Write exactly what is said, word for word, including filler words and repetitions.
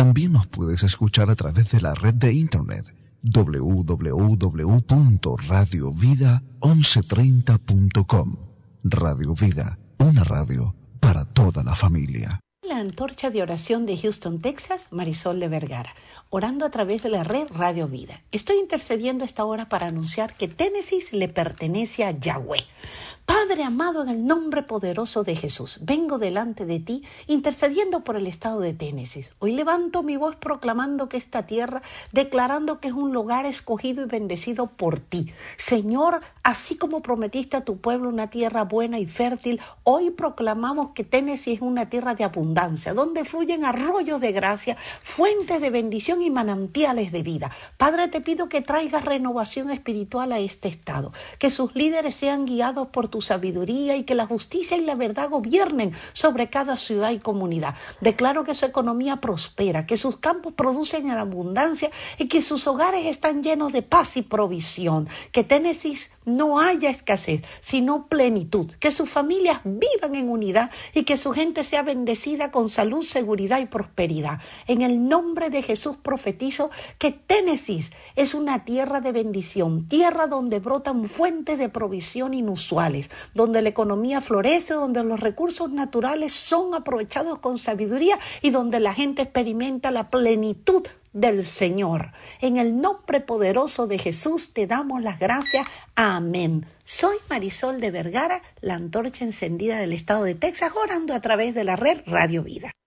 También nos puedes escuchar a través de la red de internet doble u doble u doble u punto radio vida once treinta punto com. Radio Vida, una radio para toda la familia. La antorcha de oración de Houston, Texas, Marisol de Vergara, orando a través de la red Radio Vida. Estoy intercediendo esta hora para anunciar que Tennessee le pertenece a Yahweh. Padre amado, en el nombre poderoso de Jesús, vengo delante de ti intercediendo por el estado de Tennessee. Hoy levanto mi voz proclamando que esta tierra, declarando que es un lugar escogido y bendecido por ti. Señor, así como prometiste a tu pueblo una tierra buena y fértil, hoy proclamamos que Tennessee es una tierra de abundancia, donde fluyen arroyos de gracia, fuentes de bendición y manantiales de vida. Padre, te pido que traigas renovación espiritual a este estado, que sus líderes sean guiados por tu sabiduría y que la justicia y la verdad gobiernen sobre cada ciudad y comunidad. Declaro que su economía prospera, que sus campos producen en abundancia y que sus hogares están llenos de paz y provisión. Que Tennessee no haya escasez, sino plenitud. Que sus familias vivan en unidad y que su gente sea bendecida con salud, seguridad y prosperidad. En el nombre de Jesús profetizo que Tennessee es una tierra de bendición, tierra donde brotan fuentes de provisión inusuales, donde la economía florece, donde los recursos naturales son aprovechados con sabiduría y donde la gente experimenta la plenitud del Señor. En el nombre poderoso de Jesús te damos las gracias. Amén. Soy Marisol de Vergara, la antorcha encendida del estado de Texas, orando a través de la red Radio Vida.